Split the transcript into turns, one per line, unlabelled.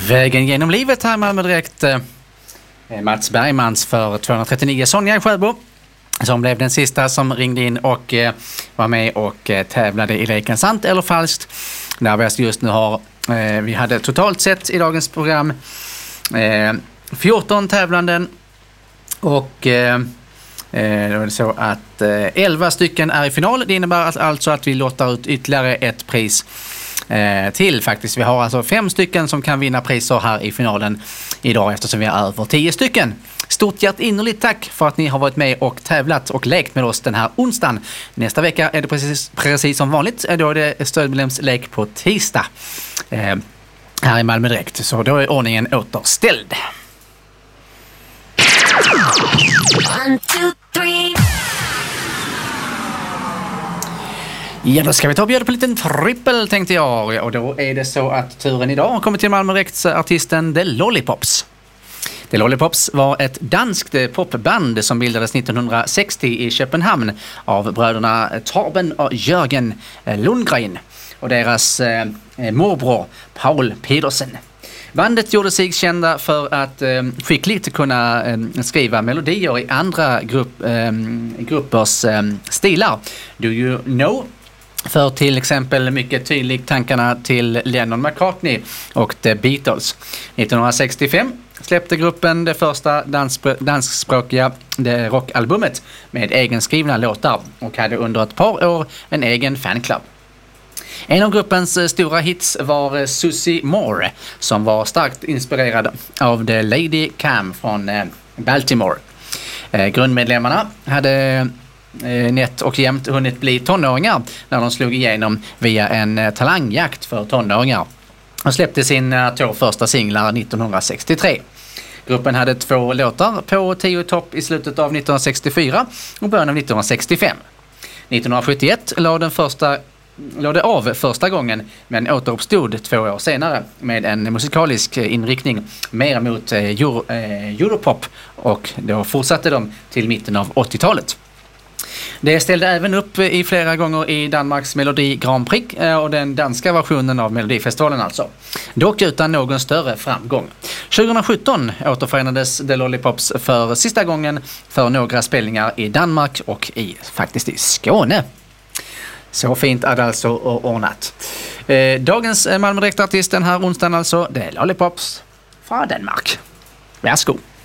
Vägen genom livet här med direkt Mats Bergmans för 239 Sonja i Sjöbo, som blev den sista som ringde in och var med och tävlade i leken sant eller falskt. Där vi just nu har, vi hade totalt sett i dagens program 14 tävlanden och då är det så att 11 stycken är i final. Det innebär alltså att vi lottar ut ytterligare ett pris till faktiskt. Vi har alltså 5 stycken som kan vinna priser här i finalen idag eftersom vi har över 10 stycken. Stort hjärtinnerligt tack för att ni har varit med och tävlat och lekt med oss den här onsdagen. Nästa vecka är det precis som vanligt. Då är det stödmedlemslek på tisdag här i Malmö direkt. Så då är ordningen återställd.
1, 2, 3.
Ja, då ska vi ta och bjuda på en liten trippel tänkte jag. Och då är det så att turen idag har kommit till Malmö Direkts artisten The Lollipops. The Lollipops var ett danskt popband som bildades 1960 i Köpenhamn av bröderna Torben och Jörgen Lundgren och deras morbror Paul Pedersen. Bandet gjorde sig kända för att skickligt kunna skriva melodier i andra gruppers stilar. Do you know? För till exempel mycket tydligt tankarna till Lennon McCartney och The Beatles. 1965 släppte gruppen det första danskspråkiga rockalbumet med egenskrivna låtar och hade under ett par år en egen fanclub. En av gruppens stora hits var Susie Moore som var starkt inspirerad av The Lady Cam från Baltimore. Grundmedlemmarna hade nätt och jämt hunnit bli tonåringar när de slog igenom via en talangjakt för tonåringar och släppte sina 2 första singlar 1963. Gruppen hade 2 låtar på 10 topp i slutet av 1964 och början av 1965. 1971 lade det av första gången men återuppstod 2 år senare med en musikalisk inriktning mer mot Europop och då fortsatte de till mitten av 80-talet. Det ställde även upp i flera gånger i Danmarks Melodi Grand Prix och den danska versionen av Melodifestivalen alltså. Dock utan någon större framgång. 2017 återförenades The Lollipops för sista gången för några spelningar i Danmark och faktiskt i Skåne. Så fint är det alltså ordnat. Dagens Malmö Direktartist den här onsdagen alltså, det är Lollipops från Danmark. Varsågod.